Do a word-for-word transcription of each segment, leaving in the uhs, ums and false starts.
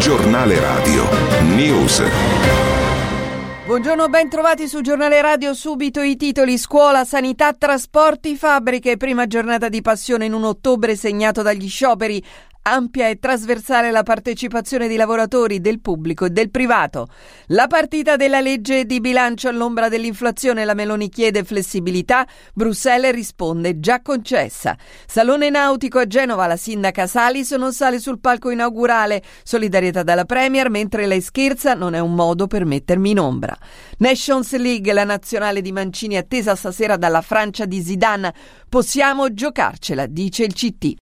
Giornale Radio News. Buongiorno, ben trovati su Giornale Radio. Subito i titoli: scuola, sanità, trasporti, fabbriche. Prima giornata di passione in un ottobre segnato dagli scioperi. Ampia e trasversale la partecipazione di lavoratori, del pubblico e del privato. La partita della legge di bilancio all'ombra dell'inflazione. La Meloni chiede flessibilità, Bruxelles risponde già concessa. Salone nautico a Genova, la sindaca Salis non sale sul palco inaugurale. Solidarietà dalla Premier, mentre lei scherza, non è un modo per mettermi in ombra. Nations League, la nazionale di Mancini attesa stasera dalla Francia di Zidane. Possiamo giocarcela, dice il C T.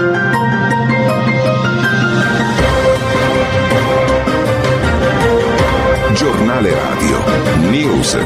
Giornale Radio News.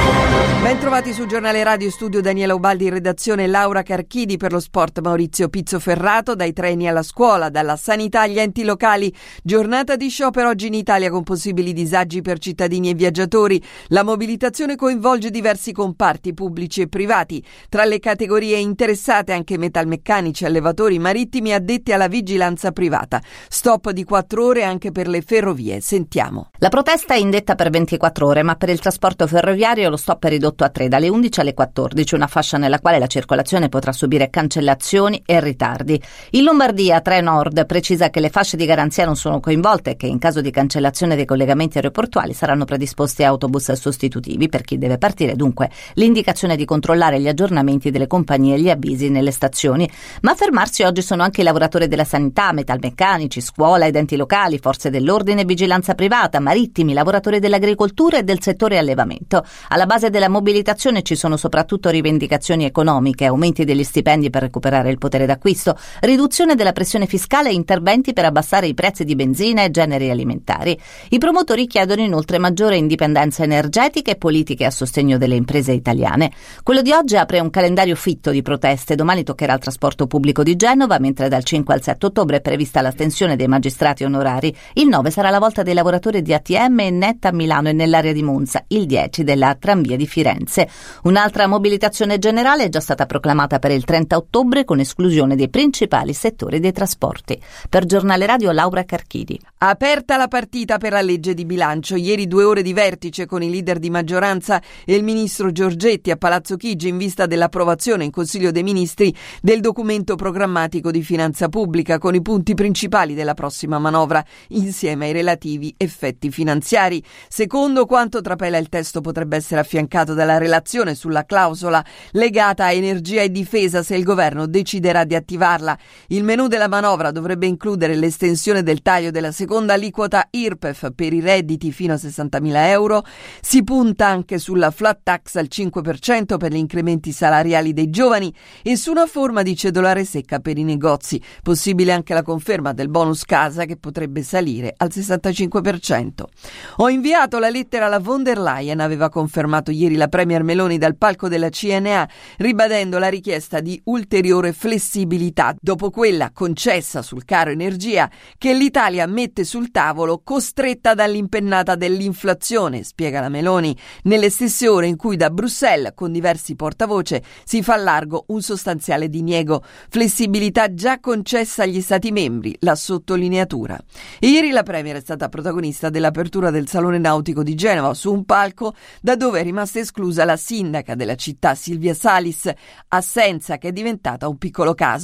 Ben trovati su Giornale Radio, studio Daniela Ubaldi, in redazione Laura Carchidi, per lo sport Maurizio Pizzoferrato. Dai treni alla scuola, dalla sanità agli enti locali. Giornata di sciopero oggi in Italia con possibili disagi per cittadini e viaggiatori. La mobilitazione coinvolge diversi comparti pubblici e privati. Tra le categorie interessate anche metalmeccanici, allevatori marittimi, addetti alla vigilanza privata. Stop di quattro ore anche per le ferrovie. Sentiamo. La protesta è indetta per ventiquattro ore, ma per il trasporto ferroviario lo stop è ridotto a tre, dalle undici alle quattordici, una fascia nella quale la circolazione potrà subire cancellazioni e ritardi. In Lombardia, Trenord precisa che le fasce di garanzia non sono coinvolte e che in caso di cancellazione dei collegamenti aeroportuali saranno predisposti autobus sostitutivi per chi deve partire. Dunque, l'indicazione di controllare gli aggiornamenti delle compagnie e gli avvisi nelle stazioni. Ma a fermarsi oggi sono anche i lavoratori della sanità, metalmeccanici, scuola ed enti locali, forze dell'ordine e vigilanza privata, marittimi, lavoratori dell'agricoltura e del settore allevamento. Alla base della mobilitazione ci sono soprattutto rivendicazioni economiche, aumenti degli stipendi per recuperare il potere d'acquisto, riduzione della pressione fiscale e interventi per abbassare i prezzi di benzina e generi alimentari. I promotori chiedono inoltre maggiore indipendenza energetica e politiche a sostegno delle imprese italiane. Quello di oggi apre un calendario fitto di proteste. Domani toccherà il trasporto pubblico di Genova, mentre dal cinque al sette ottobre è prevista l'astensione dei magistrati onorari. Il nove sarà la volta dei lavoratori di A T M e Netta a Milano e nell'area di Monza, il dieci della tramvia di Firenze. Un'altra mobilitazione generale è già stata proclamata per il trenta ottobre, con esclusione dei principali settori dei trasporti. Per Giornale Radio, Laura Carchidi. Aperta la partita per la legge di bilancio. Ieri due ore di vertice con i leader di maggioranza e il ministro Giorgetti a Palazzo Chigi in vista dell'approvazione in Consiglio dei Ministri del documento programmatico di finanza pubblica con i punti principali della prossima manovra insieme ai relativi effetti finanziari. Secondo quanto trapela il testo, potrebbe essere affiancato dalla relazione sulla clausola legata a energia e difesa se il governo deciderà di attivarla. Il menù della manovra dovrebbe includere l'estensione del taglio della seconda aliquota I R P E F per i redditi fino a sessantamila euro. Si punta anche sulla flat tax al cinque per cento per gli incrementi salariali dei giovani e su una forma di cedolare secca per i negozi. Possibile anche la conferma del bonus casa, che potrebbe salire al sessantacinque per cento. Ho inviato la lettera alla von der Leyen, aveva confermato ieri la Premier Meloni dal palco della C N A, ribadendo la richiesta di ulteriore flessibilità dopo quella concessa sul caro energia che l'Italia mette sul tavolo, costretta dall'impennata dell'inflazione, spiega la Meloni, nelle stesse ore in cui da Bruxelles, con diversi portavoce, si fa largo un sostanziale diniego. Flessibilità già concessa agli Stati membri, la sottolineatura. E ieri la Premier è stata protagonista dell'apertura del Salone Nautico di Genova su un palco da dove è rimasta esclusa la sindaca della città Silvia Salis, assenza che è diventata un piccolo caso.